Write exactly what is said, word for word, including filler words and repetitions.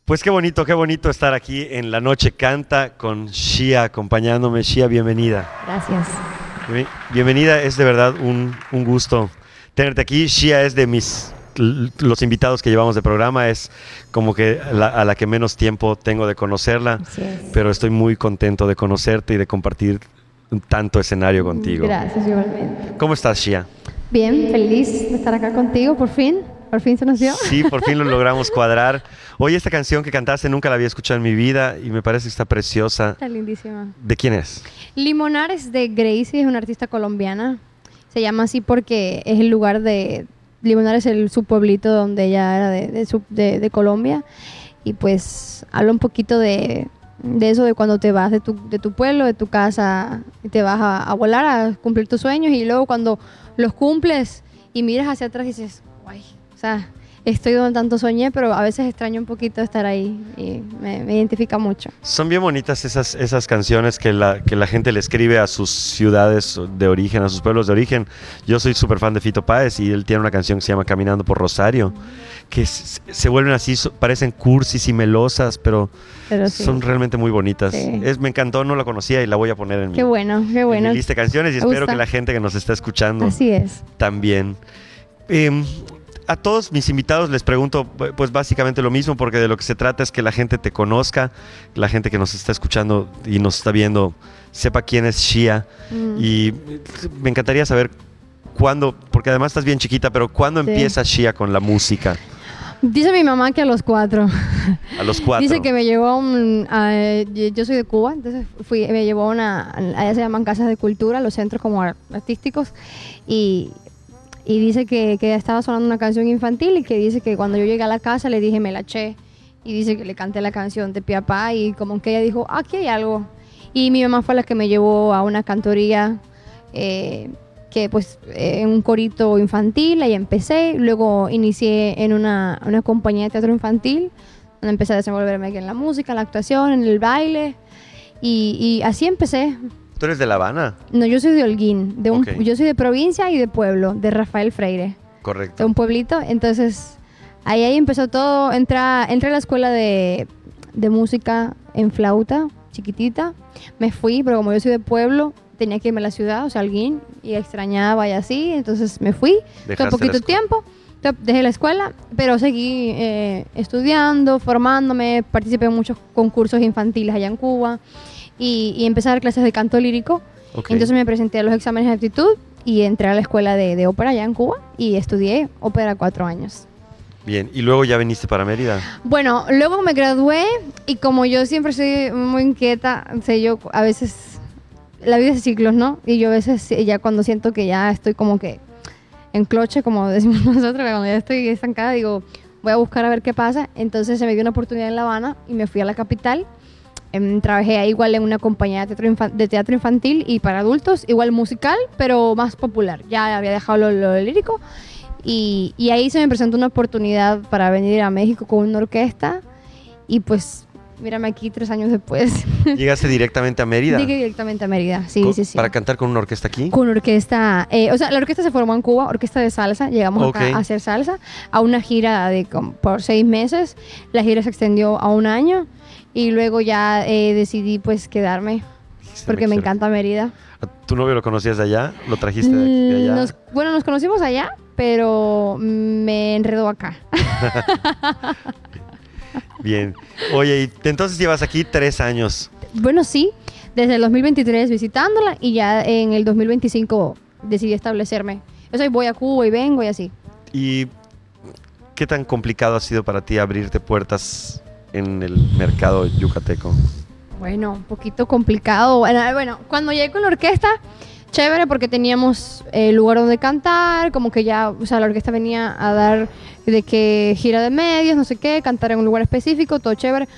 Pues qué bonito, qué bonito estar aquí en La Noche Canta con Shia acompañándome. Shia, bienvenida. Gracias. Bien- Bienvenida, es de verdad un, un gusto tenerte aquí. Shia es de mis, l- los invitados que llevamos de programa, es como que la- a la que menos tiempo tengo de conocerla, Así es. pero estoy muy contento de conocerte y de compartir un tanto escenario contigo. Gracias, igualmente. ¿Cómo estás, Shia? Bien, feliz de estar acá contigo, por fin. Por fin se nos dio. Sí, por fin lo logramos cuadrar. Oye, esta canción que cantaste nunca la había escuchado en mi vida y me parece que está preciosa. Está lindísima. ¿De quién es? Limonar es de Gracie, es una artista colombiana. Se llama así porque es el lugar de... Limonar es el, su pueblito donde ella era de, de, su- de- de Colombia. Y pues habla un poquito de, de eso, de cuando te vas de tu, de tu pueblo, de tu casa, y te vas a, a volar, a cumplir tus sueños. Y luego cuando los cumples y miras hacia atrás y dices, guay, o sea, estoy donde tanto soñé, pero a veces extraño un poquito estar ahí y me, me identifica mucho. Son bien bonitas esas, esas canciones que la, que la gente le escribe a sus ciudades de origen, a sus pueblos de origen. Yo soy súper fan de Fito Páez y él tiene una canción que se llama Caminando por Rosario, que s- se vuelven así, so- parecen cursis y melosas, pero, Pero sí. son realmente muy bonitas. Sí. Es, me encantó, no la conocía y la voy a poner en mi, Qué bueno, qué en bueno. mi lista de canciones y Me espero gusta. que la gente que nos está escuchando Así es. también. Em, a todos mis invitados les pregunto pues básicamente lo mismo porque de lo que se trata es que la gente te conozca, la gente que nos está escuchando y nos está viendo sepa quién es Shia Mm. y me encantaría saber cuándo, porque además estás bien chiquita, pero cuándo Sí. empieza Shia con la música. Dice mi mamá que a los cuatro. A los cuatro. Dice que me llevó a un... a- yo yo soy de Cuba, entonces fui, me llevó a una... Allá se llaman casas de cultura, los centros como ar- artísticos. Y, y dice que, que estaba sonando una canción infantil y que dice que cuando yo llegué a la casa le dije, me la eché. Y dice que le canté la canción de pie a pa y como que ella dijo, aquí hay algo. Y mi mamá fue la que me llevó a una cantoría, eh, que pues eh, en un corito infantil, ahí empecé. Luego inicié en una, una compañía de teatro infantil, donde empecé a desenvolverme aquí en la música, en la actuación, en el baile. Y, y así empecé. ¿Tú eres de La Habana? No, yo soy de Holguín, de un, Ok. yo soy de provincia y de pueblo, de Rafael Freire, de Correcto. un pueblito. Entonces, ahí, ahí empezó todo. Entré, a- entré a la escuela de, de música en flauta, chiquitita. Me fui, pero como yo soy de pueblo, tenía que irme a la ciudad, o sea, Holguín, y extrañaba y así. Entonces me fui, todo Dejaste la poquito escuela. tiempo. to- Dejé la escuela, pero seguí eh, estudiando, formándome, participé en muchos concursos infantiles allá en Cuba y, y empecé a dar clases de canto lírico. Ok. Entonces me presenté a los exámenes de aptitud y entré a la escuela de, de ópera allá en Cuba y estudié ópera cuatro años. Bien, y luego ya viniste para Mérida. Bueno, luego me gradué y como yo siempre soy muy inquieta, sé yo, a veces la vida es de ciclos, ¿no? Y yo a veces eh, ya cuando siento que ya estoy como que en cloche, como decimos nosotros, que cuando ya estoy estancada, digo, voy a buscar a ver qué pasa. Entonces se me dio una oportunidad en La Habana y me fui a la capital. Em, trabajé ahí igual en una compañía de teatro, infan- de teatro infantil y para adultos, igual musical, pero más popular. Ya había dejado lo, lo lírico y, y ahí se me presentó una oportunidad para venir a México con una orquesta y pues mírame aquí tres años después. Llegaste directamente a Mérida. Llegué directamente a Mérida, sí, Co- sí, sí. Para cantar con una orquesta aquí. Con orquesta, eh, o sea, la orquesta se formó en Cuba, orquesta de salsa, llegamos Ok. acá a hacer salsa, a una gira de como por seis meses, la gira se extendió a un año y luego ya eh, decidí pues quedarme Dijiste, porque me quiero- encanta Mérida. ¿A ¿Tu novio lo conocías de allá? ¿Lo trajiste de, de allá? Mm, nos- bueno, nos conocimos allá, pero me enredó acá. Bien. Oye, y entonces llevas aquí tres años. Bueno, sí, desde el dos mil veintitrés visitándola y ya en el dos mil veinticinco decidí establecerme. O sea, voy a Cuba y vengo y así. ¿Y qué tan complicado ha sido para ti abrirte puertas en el mercado yucateco? Bueno, un poquito complicado. Bueno, bueno, cuando llegué con la orquesta, chévere porque teníamos eh, lugar donde cantar, como que ya, o sea, la orquesta venía a dar de que gira de medios, no sé qué, cantar en un lugar específico, todo chévere.